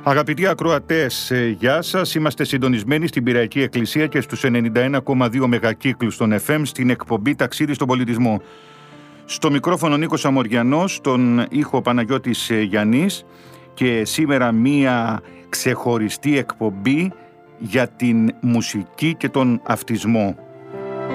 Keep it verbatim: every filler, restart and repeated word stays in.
Αγαπητοί ακροατές, γεια σας. Είμαστε συντονισμένοι στην Πειραϊκή Εκκλησία και στους ενενήντα ένα κόμμα δύο μεγακύκλους των εφ εμ στην εκπομπή «Ταξίδι στον Πολιτισμό». Στο μικρόφωνο Νίκος Αμοριανός, στον ήχο Παναγιώτης Γιαννής και σήμερα μία ξεχωριστή εκπομπή για την μουσική και τον αυτισμό.